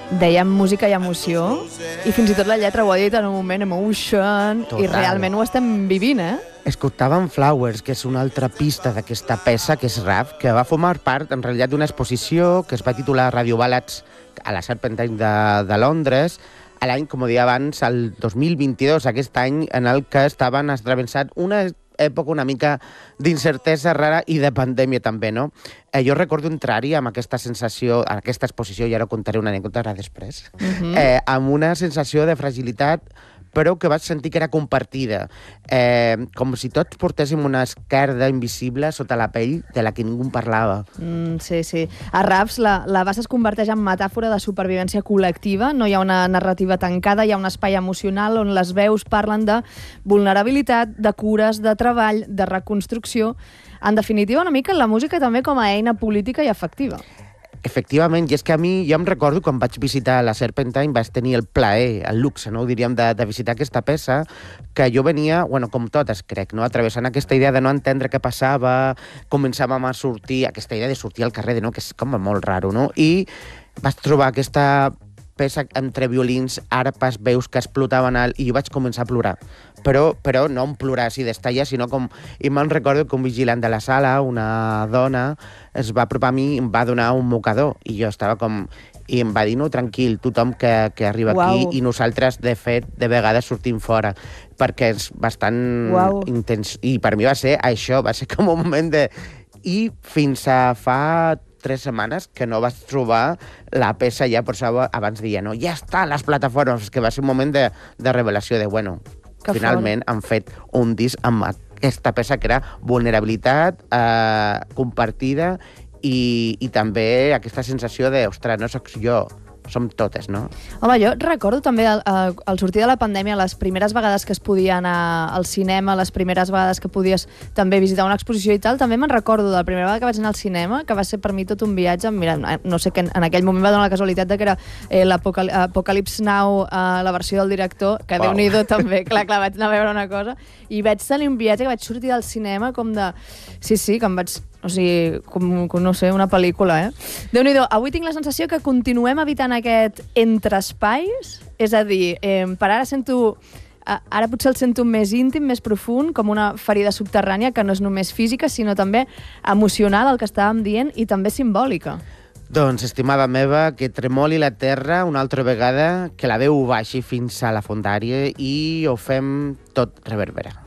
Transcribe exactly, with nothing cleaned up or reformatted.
dèiem música i emoció, i fins i tot la lletra ho ha dit en un moment, emotion, Total. I realment ho estem vivint, eh? Escoltàvem Flowers, que és una altra pista d'aquesta peça, que és Rap, que va formar part, en realitat, d'una exposició que es va titular Radio Ballads a la Serpentine de, de Londres, a l'any, com deia abans, el dos mil vint-i-dos, aquest any en el que estaven travessant una època una mica d'incertesa rara i de pandèmia també, no? Eh, jo recordo entrar-hi amb aquesta sensació, en aquesta exposició, i ara contaré una anècdota ara després, uh-huh. eh, amb una sensació de fragilitat, però que vaig sentir que era compartida. Eh, com si tots portéssim una esquerda invisible sota la pell de la que ningú parlava. Mm, sí, sí. A Raps la, la bassa es converteix en metàfora de supervivència col·lectiva, no hi ha una narrativa tancada, hi ha un espai emocional on les veus parlen de vulnerabilitat, de cures, de treball, de reconstrucció. En definitiva, una mica la música també com a eina política i efectiva. Efectivament, i és que a mi, jo em recordo quan vaig visitar la Serpentine, vaig tenir el plaer, el luxe, no ho diríem, de, de visitar aquesta peça, que jo venia, bueno, com totes, crec, no? Atravessant aquesta idea de no entendre què passava, començàvem a sortir, aquesta idea de sortir al carrer, no? Que és com molt raro, no? I vaig trobar aquesta peça entre violins, arpes, veus que explotaven alt, i jo vaig començar a plorar. Però, però no en plorar així d'estalla, sinó com... I me'n recordo que un vigilant de la sala, una dona, es va apropar a mi i em va donar un mocador. I jo estava com... I em va dir, no, tranquil, tothom que, que arriba Uau. Aquí, i nosaltres, de fet, de vegades sortim fora, perquè és bastant Uau. Intens. I per mi va ser això, va ser com un moment de... I fins a fa tres setmanes que no vaig trobar la peça ja, per això abans deia, no, ja està, les plataformes, que va ser un moment de, de revelació, de, bueno, que finalment fort. Han fet un disc amb aquesta peça que era vulnerabilitat eh, compartida i, i també aquesta sensació de, ostres, no soc jo, som totes, no? Home, jo recordo també al, al sortir de la pandèmia, les primeres vegades que es podia anar al cinema, les primeres vegades que podies també visitar una exposició i tal, també me'n recordo de la primera vegada que vaig anar al cinema, que va ser per mi tot un viatge. Mira, no sé, que en aquell moment va donar la casualitat de que era eh, l'Apocalypse Now, eh, la versió del director, que wow. Déu-n'hi-do també, clar, clar, vaig anar a veure una cosa, i vaig tenir un viatge que vaig sortir del cinema com de... Sí, sí, que em vaig... O sigui, com, com no sé, una pel·lícula, eh? Déu-n'hi-do, avui tinc la sensació que continuem evitant aquest entreespais, és a dir, eh, per ara sento... Ara potser el sento més íntim, més profund, com una ferida subterrània que no és només física, sinó també emocional, el que estàvem dient, i també simbòlica. Doncs, estimada meva, que tremoli la terra una altra vegada, que la veu baixi fins a la fondària i ho fem tot reverberar.